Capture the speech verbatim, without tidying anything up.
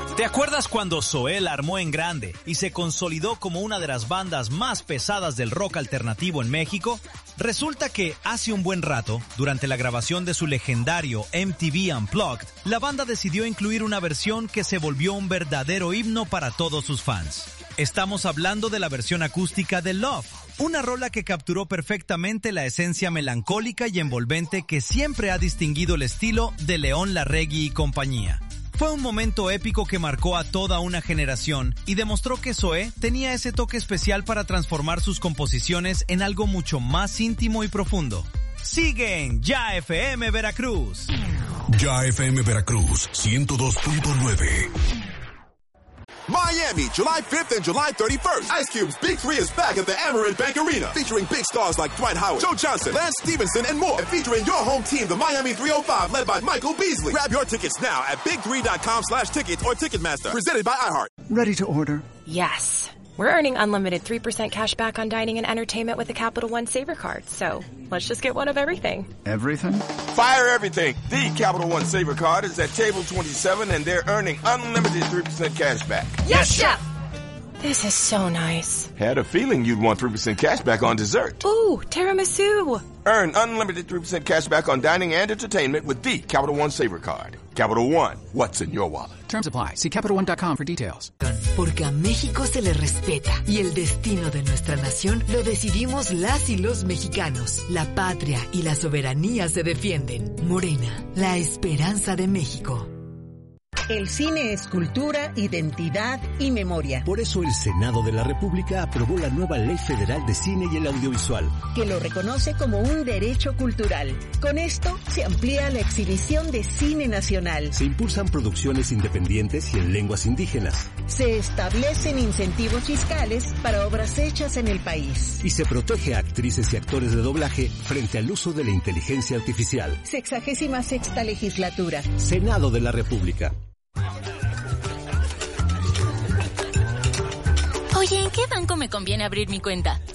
¿Te acuerdas cuando Zoé la armó en grande y se consolidó como una de las bandas más pesadas del rock alternativo en México? Resulta que hace un buen rato, durante la grabación de su legendario M T V Unplugged, la banda decidió incluir una versión que se volvió un verdadero himno para todos sus fans. Estamos hablando de la versión acústica de Love, una rola que capturó perfectamente la esencia melancólica y envolvente que siempre ha distinguido el estilo de León Larregui y compañía. Fue un momento épico que marcó a toda una generación y demostró que Zoé tenía ese toque especial para transformar sus composiciones en algo mucho más íntimo y profundo. Sigue en Ya F M Veracruz. Ya F M Veracruz, ciento dos punto nueve. Miami, July fifth and July thirty-first. Ice Cube's Big Three is back at the Amerant Bank Arena, featuring big stars like Dwight Howard, Joe Johnson, Lance Stevenson, and more. And featuring your home team, the Miami three oh five, led by Michael Beasley. Grab your tickets now at big three dot com slash tickets or Ticketmaster. Presented by iHeart. Ready to order? Yes. We're earning unlimited three percent cash back on dining and entertainment with the Capital One Saver Card. So let's just get one of everything. Everything? Fire everything. The Capital One Saver Card is at table twenty-seven and they're earning unlimited three percent cash back. Yes, Chef! This is so nice. Had a feeling you'd want three percent cash back on dessert. Ooh, tiramisu. Earn unlimited three percent cash back on dining and entertainment with the Capital One Saver Card. Capital One, what's in your wallet? Terms apply. See Capital One dot com for details. Porque a México se le respeta y el destino de nuestra nación lo decidimos las y los mexicanos. La patria y la soberanía se defienden. Morena, la esperanza de México. El cine es cultura, identidad y memoria. Por eso el Senado de la República aprobó la nueva Ley Federal de Cine y el Audiovisual, que lo reconoce como un derecho cultural. Con esto se amplía la exhibición de cine nacional. Se impulsan producciones independientes y en lenguas indígenas. Se establecen incentivos fiscales para obras hechas en el país. Y se protege a actrices y actores de doblaje frente al uso de la inteligencia artificial. Sexagésima sexta legislatura. Senado de la República. Oye, ¿en qué banco me conviene abrir mi cuenta?